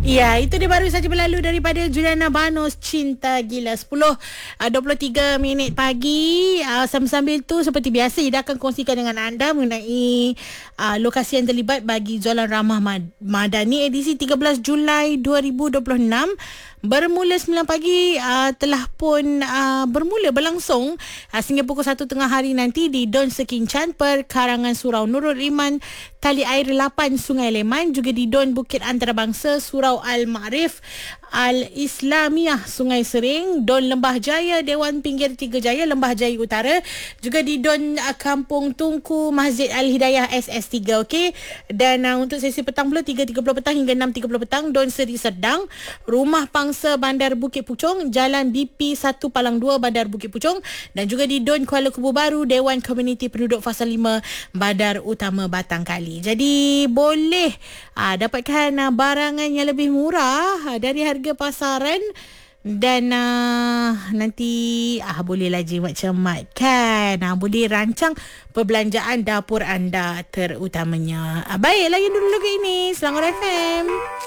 Ya, itu dia baru saja berlalu daripada Juliana Banos, Cinta Gila. 10:23 minit pagi. Sambil-sambil tu seperti biasa Ida akan kongsikan dengan anda mengenai lokasi yang terlibat bagi Jualan Ramah Madani edisi 13 Julai 2026. Bermula 9 pagi telah pun berlangsung sehingga pukul 1 tengah hari nanti di Don Sekincan, Perkarangan Surau Nurul Iman, Tali Air 8 Sungai Leman, juga di Don Bukit Antarabangsa, Surau Al-Ma'rif Al-Islamiyah Sungai Sering, Don Lembah Jaya, Dewan Pinggir Tiga Jaya Lembah Jaya Utara, juga di Don Kampung Tungku, Masjid Al-Hidayah SS3. Okey, dan untuk sesi petang pula 3.30 petang hingga 6.30 petang Don Seri Serdang, Rumah Pangsa Bandar Bukit Puchong, Jalan BP 1 Palang 2 Bandar Bukit Puchong, dan juga di Don Kuala Kubu Baru, Dewan Komuniti Penduduk Fasa 5 Bandar Utama Batang Kali. Jadi boleh dapatkan barangan yang lebih murah dari harga pasaran, dan nanti bolehlah jimat cermat kan. Boleh rancang perbelanjaan dapur anda terutamanya. Baiklah, yang dulu ke ini Selangor FM.